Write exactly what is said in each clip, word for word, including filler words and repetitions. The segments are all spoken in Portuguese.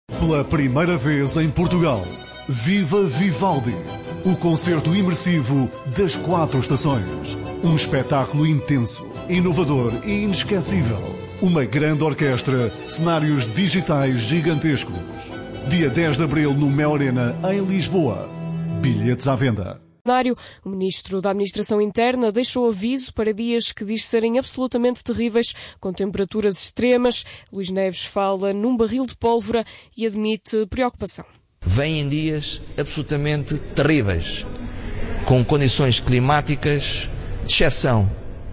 Pela primeira vez em Portugal, Viva Vivaldi, o concerto imersivo das quatro estações. Um espetáculo intenso, inovador e inesquecível. Uma grande orquestra, cenários digitais gigantescos. Dia dez de abril no Mel Arena, em Lisboa. Bilhetes à venda. O Ministro da Administração Interna deixou aviso para dias que diz serem absolutamente terríveis, com temperaturas extremas. Luís Neves fala num barril de pólvora e admite preocupação. Vêm dias absolutamente terríveis, com condições climáticas de exceção.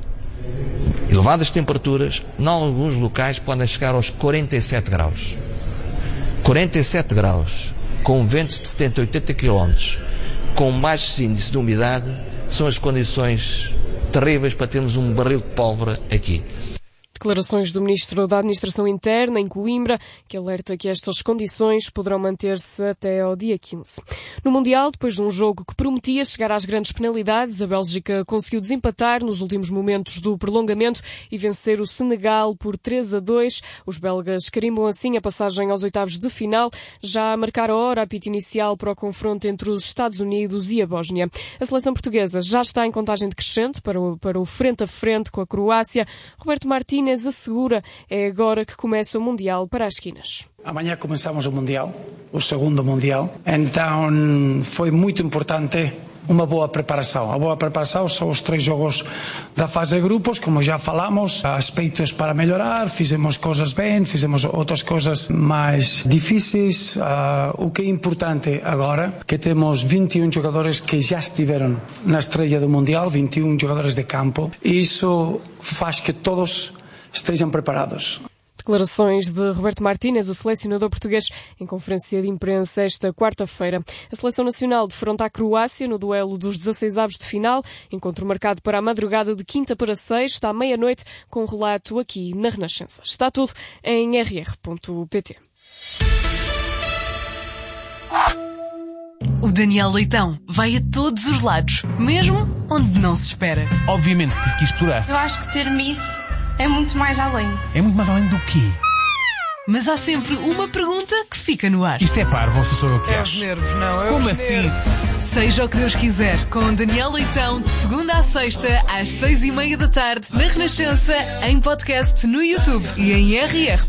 Elevadas temperaturas, em alguns locais podem chegar aos quarenta e sete graus. quarenta e sete graus, com ventos de setenta a oitenta quilómetros. Com baixos índices de umidade, são as condições terríveis para termos um barril de pólvora aqui. Declarações do Ministro da Administração Interna em Coimbra, que alerta que estas condições poderão manter-se até ao dia quinze. No Mundial, depois de um jogo que prometia chegar às grandes penalidades, a Bélgica conseguiu desempatar nos últimos momentos do prolongamento e vencer o Senegal por três a dois. Os belgas carimbam assim a passagem aos oitavos de final, já a marcar a hora apito inicial para o confronto entre os Estados Unidos e a Bósnia. A seleção portuguesa já está em contagem decrescente para o, para o frente a frente com a Croácia. Roberto Martínez assegura é agora que começa o Mundial para as esquinas. Amanhã começamos o Mundial, o segundo Mundial, então foi muito importante uma boa preparação. A boa preparação são os três jogos da fase de grupos, como já falamos, aspectos para melhorar, fizemos coisas bem, fizemos outras coisas mais difíceis. Uh, o que é importante agora, que temos vinte e um jogadores que já estiveram na estreia do Mundial, vinte e um jogadores de campo, e isso faz que todos estejam preparados. Declarações de Roberto Martínez, o selecionador português, em conferência de imprensa esta quarta-feira. A Seleção Nacional defronta a Croácia no duelo dos dezasseis avos de final. Encontro marcado para a madrugada de quinta para sexta, à meia-noite, com um relato aqui na Renascença. Está tudo em r r ponto p t. O Daniel Leitão vai a todos os lados, mesmo onde não se espera. Obviamente que tive que explorar. Eu acho que ser Miss é muito mais além. É muito mais além do quê? Mas há sempre uma pergunta que fica no ar. Isto é parvo, ou sou eu que É acho? os nervos, não. É Como os assim? nervos. Seja o que Deus quiser, com Daniel Leitão, de segunda à sexta, às seis e meia da tarde, na Renascença, em podcast no YouTube e em r r